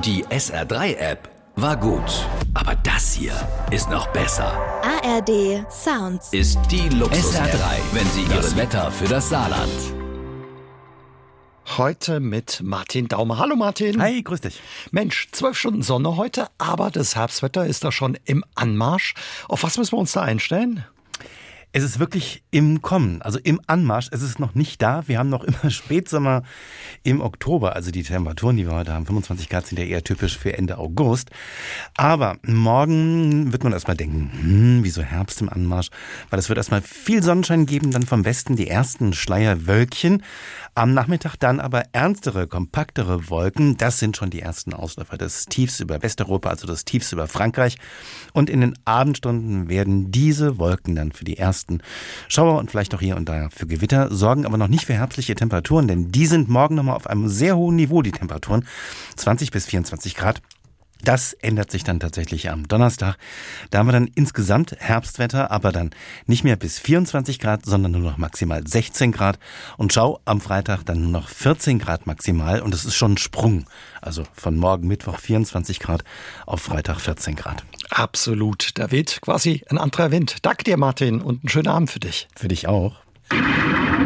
Die SR3-App war gut, aber das hier ist noch besser. ARD Sounds Ist die Luxus-App, SR3, wenn Sie das Wetter für das Saarland. Heute mit Martin Daumer. Hallo Martin. Hi, grüß dich. Mensch, 12 Stunden Sonne heute, aber das Herbstwetter ist da schon im Anmarsch. Auf was müssen wir uns da einstellen? Es ist wirklich im Kommen, also im Anmarsch. Es ist noch nicht da. Wir haben noch immer Spätsommer im Oktober. Also die Temperaturen, die wir heute haben, 25 Grad, sind ja eher typisch für Ende August. Aber morgen wird man erstmal denken, wieso Herbst im Anmarsch? Weil es wird erstmal viel Sonnenschein geben, dann vom Westen die ersten Schleierwölkchen. Am Nachmittag dann aber ernstere, kompaktere Wolken. Das sind schon die ersten Ausläufer des Tiefs über Westeuropa, also des Tiefs über Frankreich. Und in den Abendstunden werden diese Wolken dann für die ersten Schauer und vielleicht auch hier und da für Gewitter, sorgen aber noch nicht für herbstliche Temperaturen, denn die sind morgen nochmal auf einem sehr hohen Niveau, die Temperaturen, 20 bis 24 Grad. Das ändert sich dann tatsächlich am Donnerstag. Da haben wir dann insgesamt Herbstwetter, aber dann nicht mehr bis 24 Grad, sondern nur noch maximal 16 Grad. Und schau, am Freitag dann nur noch 14 Grad maximal. Und das ist schon ein Sprung. Also von morgen Mittwoch 24 Grad auf Freitag 14 Grad. Absolut, da weht quasi ein anderer Wind. Danke dir Martin und einen schönen Abend für dich. Für dich auch.